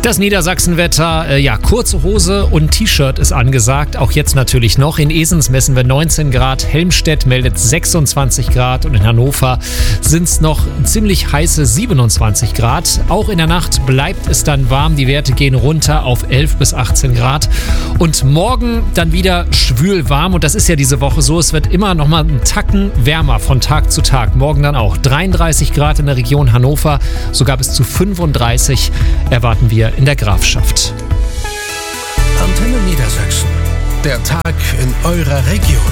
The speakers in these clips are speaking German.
Das Niedersachsenwetter, kurze Hose und T-Shirt ist angesagt, auch jetzt natürlich noch. In Esens messen wir 19 Grad, Helmstedt meldet 26 Grad und in Hannover sind es noch ziemlich heiße 27 Grad. Auch in der Nacht bleibt es dann warm, die Werte gehen runter auf 11 bis 18 Grad. Und morgen dann wieder schwül warm und das ist ja diese Woche so, es wird immer noch mal einen Tacken wärmer von Tag zu Tag. Morgen dann auch 33 Grad in der Region Hannover, sogar bis zu 35 erwarten wir in der Grafschaft. Antenne Niedersachsen. Der Tag in eurer Region.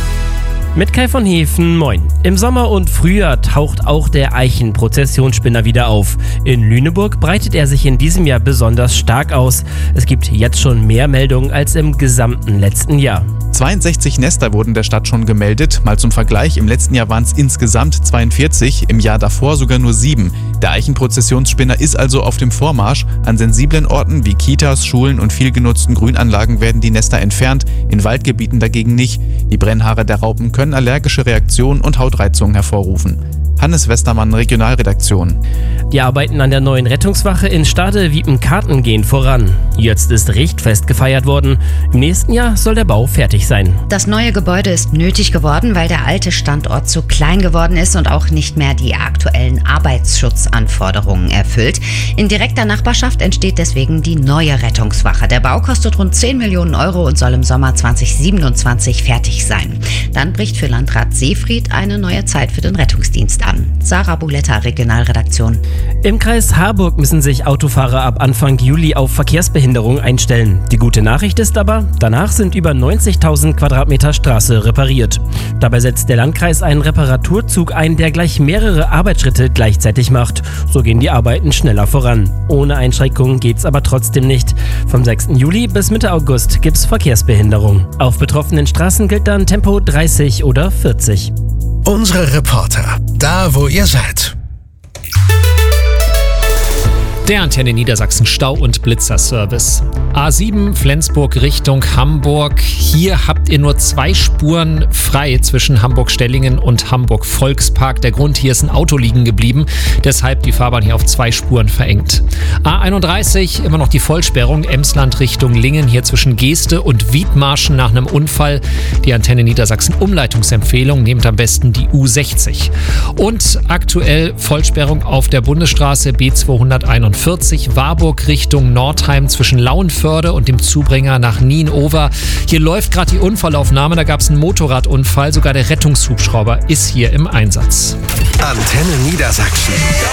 Mit Kai von Hefen, moin. Im Sommer und Frühjahr taucht auch der Eichenprozessionsspinner wieder auf. In Lüneburg breitet er sich in diesem Jahr besonders stark aus. Es gibt jetzt schon mehr Meldungen als im gesamten letzten Jahr. 62 Nester wurden der Stadt schon gemeldet. Mal zum Vergleich, im letzten Jahr waren es insgesamt 42, im Jahr davor sogar nur 7. Der Eichenprozessionsspinner ist also auf dem Vormarsch. An sensiblen Orten wie Kitas, Schulen und viel genutzten Grünanlagen werden die Nester entfernt, in Waldgebieten dagegen nicht. Die Brennhaare der Raupen können allergische Reaktionen und Hautreizungen hervorrufen. Hannes Westermann, Regionalredaktion. Die Arbeiten an der neuen Rettungswache in Stade-Wiepen-Karten gehen voran. Jetzt ist Richtfest gefeiert worden. Im nächsten Jahr soll der Bau fertig sein. Das neue Gebäude ist nötig geworden, weil der alte Standort zu klein geworden ist und auch nicht mehr die aktuellen Arbeitsschutzanforderungen erfüllt. In direkter Nachbarschaft entsteht deswegen die neue Rettungswache. Der Bau kostet rund 10 Millionen Euro und soll im Sommer 2027 fertig sein. Dann bricht für Landrat Seefried eine neue Zeit für den Rettungsdienst an. Sarah Buletta, Regionalredaktion. Im Kreis Harburg müssen sich Autofahrer ab Anfang Juli auf Verkehrsbehinderung einstellen. Die gute Nachricht ist aber, danach sind über 90.000 Quadratmeter Straße repariert. Dabei setzt der Landkreis einen Reparaturzug ein, der gleich mehrere Arbeitsschritte gleichzeitig macht. So gehen die Arbeiten schneller voran. Ohne Einschränkungen geht's aber trotzdem nicht. Vom 6. Juli bis Mitte August gibt's Verkehrsbehinderung. Auf betroffenen Straßen gilt dann Tempo 30 oder 40. Unsere Reporter, da wo ihr seid. Der Antenne Niedersachsen Stau- und Blitzerservice. A7 Flensburg Richtung Hamburg. Hier habt ihr nur 2 Spuren frei zwischen Hamburg-Stellingen und Hamburg-Volkspark. Der Grund, hier ist ein Auto liegen geblieben. Deshalb die Fahrbahn hier auf 2 Spuren verengt. A31, immer noch die Vollsperrung. Emsland Richtung Lingen. Hier zwischen Geeste und Wiedmarschen nach einem Unfall. Die Antenne Niedersachsen Umleitungsempfehlung. Nehmt am besten die U60. Und aktuell Vollsperrung auf der Bundesstraße B241. Warburg Richtung Nordheim zwischen Lauenförde und dem Zubringer nach Nienover. Hier läuft gerade die Unfallaufnahme, da gab es einen Motorradunfall, sogar der Rettungshubschrauber ist hier im Einsatz. Antenne Niedersachsen.